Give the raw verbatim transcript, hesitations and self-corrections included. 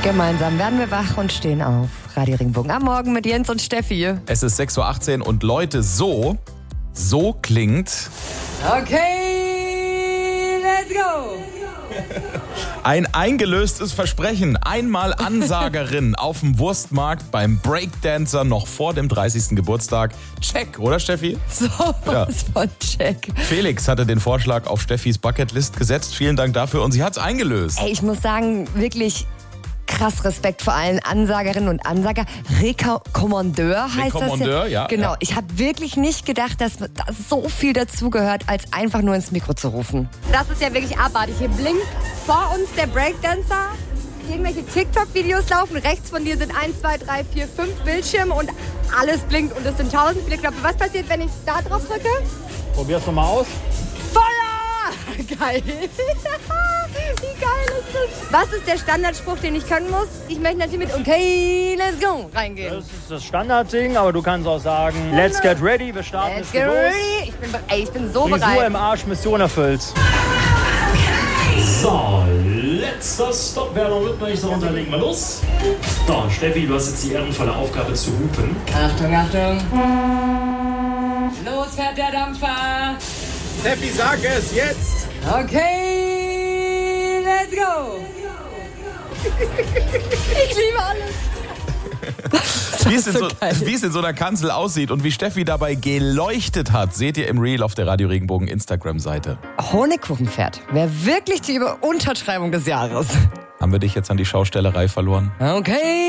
Gemeinsam werden wir wach und stehen auf. Radio Regenbogen am Morgen mit Jens und Steffi. Es ist sechs Uhr achtzehn und Leute, so, so klingt... Okay, let's go! Ein eingelöstes Versprechen. Einmal Ansagerin auf dem Wurstmarkt beim Breakdancer noch vor dem dreißigsten Geburtstag. Check, oder Steffi? So was ja. von check. Felix hatte den Vorschlag auf Steffis Bucketlist gesetzt. Vielen Dank dafür und sie hat's eingelöst. Ey, ich muss sagen, wirklich... krass Respekt vor allen Ansagerinnen und Ansager. Rekommandeur heißt Rekommandeur, das ja. ja. Genau, ja. ich habe wirklich nicht gedacht, dass da so viel dazugehört, als einfach nur ins Mikro zu rufen. Das ist ja wirklich abartig. Hier blinkt vor uns der Breakdancer. Irgendwelche TikTok-Videos laufen. Rechts von dir sind eins, zwei, drei, vier, fünf Bildschirme und alles blinkt und es sind tausend viele Knöpfe. Was passiert, wenn ich da drauf drücke? Probier's nochmal aus. Feuer! Geil. Wie geil ist das? Was ist der Standardspruch, den ich können muss? Ich möchte natürlich mit Okay, let's go reingehen. Das ist das Standardding, aber du kannst auch sagen, let's get ready, wir starten Let's jetzt get los. ready. Ich bin, ey, ich bin so Frisur bereit. im Arsch, Mission erfüllt. So, letzter Stoppwerder Rhythmus, darunter legen wir los. So, Steffi, du hast jetzt die ehrenvolle Aufgabe zu hupen. Achtung, Achtung. Los fährt der Dampfer. Steffi, sag es jetzt! Okay, let's go. Ich liebe alles. Wie es, in so so, wie es in so einer Kanzel aussieht und wie Steffi dabei geleuchtet hat, seht ihr im Reel auf der Radio Regenbogen Instagram-Seite. Honigkuchenpferd wäre wirklich die Untertreibung des Jahres. Haben wir dich jetzt an die Schaustellerei verloren? Okay.